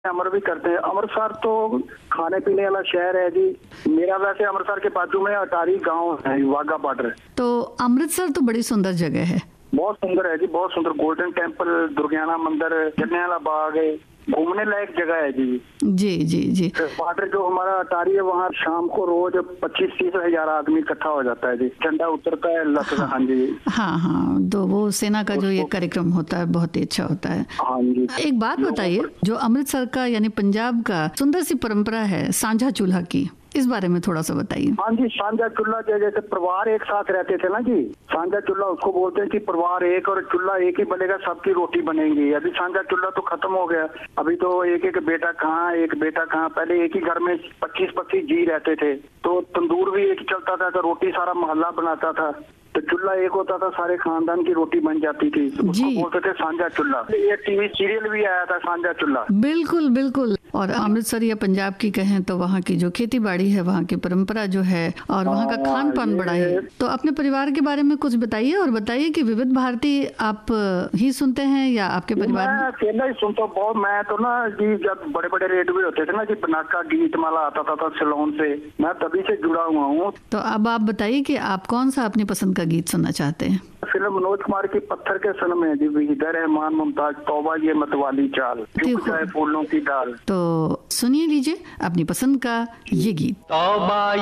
अमर भी करते हैं। अमृतसर तो खाने पीने वाला शहर है जी। मेरा वैसे अमृतसर के बाजू में अटारी गांव है, वाघा बॉर्डर। तो अमृतसर तो बड़ी सुंदर जगह है। बहुत सुंदर है जी, बहुत सुंदर। गोल्डन टेम्पल, दुर्गियाना मंदिर, जलियांवाला बाग है, घूमने लायक जगह है जी। जी जी जी। बॉर्डर जो हमारा अटारी है, वहाँ शाम को रोज 25-30 हजार आदमी इकट्ठा हो जाता है जी। झंडा उतरता है लगता। हाँ जी। हाँ हाँ, तो वो सेना का जो ये कार्यक्रम होता है बहुत ही अच्छा होता है। हाँ जी। एक बात बताइए, जो अमृतसर का यानी पंजाब का सुंदर सी परंपरा है सांझा चूल्हा की, इस बारे में थोड़ा सा बताइए। हाँ जी, सांझा चूल्हा जैसे परिवार एक साथ रहते थे ना जी, सांझा चूल्हा उसको बोलते हैं कि परिवार एक और चूल्हा एक ही बनेगा, सबकी रोटी बनेगी। अभी सांझा चूल्हा तो खत्म हो गया। अभी तो एक एक बेटा कहाँ, एक बेटा कहाँ। पहले एक ही घर में 25-25 जी रहते थे, तो तंदूर भी एक चलता था, तो रोटी सारा मोहल्ला बनाता था। तो चूल्हा एक होता था, सारे खानदान की रोटी बन जाती थी, उसको बोलते थे सांझा चूल्हा। ये टीवी सीरियल भी आया था सांझा चूल्हा। बिल्कुल बिल्कुल। और अमृतसर या पंजाब की कहें तो वहाँ की जो खेती बाड़ी है, वहाँ की परंपरा जो है, और वहाँ का खान पान बड़ा है। तो अपने परिवार के बारे में कुछ बताइए, और बताइए कि विविध भारती आप ही सुनते हैं या आपके परिवार में? मैं अकेला ही सुनता हूँ बहुत। मैं तो ना जी, जब बड़े बड़े रेडियो होते थे ना जी, पनाका गीत माला आता था सिलोन से, मैं तभी से जुड़ा हुआ हूँ। तो अब आप बताइए कि आप कौन सा अपनी पसंद का गीत सुनना चाहते हैं? फिल्म मनोज कुमार की पत्थर के सन में जी, विजय रहमान मुमताज, तौबा ये मतवाली चाल, झुक जाए फूलों की डाल। तो सुनिए लीजिए अपनी पसंद का ये गीत। तौबा